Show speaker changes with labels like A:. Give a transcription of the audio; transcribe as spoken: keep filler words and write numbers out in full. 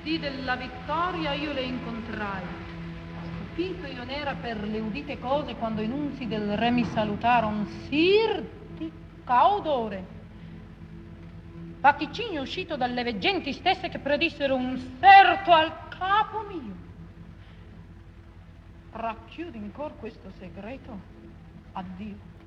A: dì della vittoria io le incontrai. Stupito io n'era per le udite cose quando i nunzi del re mi salutaron. Sir, di caudore. Vaticigno uscito dalle veggenti stesse che predissero un serto al capo mio. Racchiudi in cor questo segreto. Addio.